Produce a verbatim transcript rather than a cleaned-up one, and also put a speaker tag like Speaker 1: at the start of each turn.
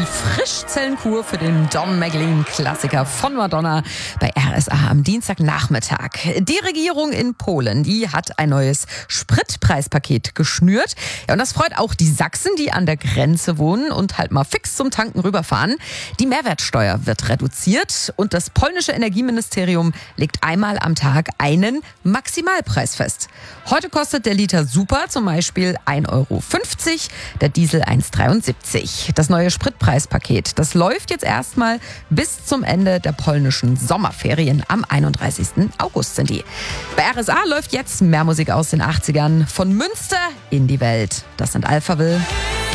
Speaker 1: Frischzellenkur für den Don McLean-Klassiker von Madonna bei R S A am Dienstagnachmittag. Die Regierung in Polen, die hat ein neues Spritpreispaket geschnürt. Ja, und das freut auch die Sachsen, die an der Grenze wohnen und halt mal fix zum Tanken rüberfahren. Die Mehrwertsteuer wird reduziert und das polnische Energieministerium legt einmal am Tag einen Maximalpreis fest. Heute kostet der Liter Super zum Beispiel ein Euro fünfzig, der Diesel eins Euro dreiundsiebzig. Das neue Spritpreispaket, das läuft jetzt erstmal bis zum Ende der polnischen Sommerferien. Am einunddreißigsten August sind die. Bei R S A läuft jetzt mehr Musik aus den achtzigern. Von Münster in die Welt. Das sind Alphaville.